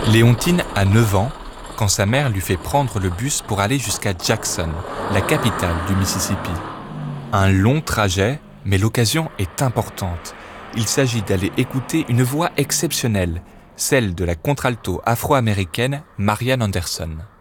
Léontine a 9 ans quand sa mère lui fait prendre le bus pour aller jusqu'à Jackson, la capitale du Mississippi. Un long trajet, mais l'occasion est importante. Il s'agit d'aller écouter une voix exceptionnelle, celle de la contralto afro-américaine Marian Anderson.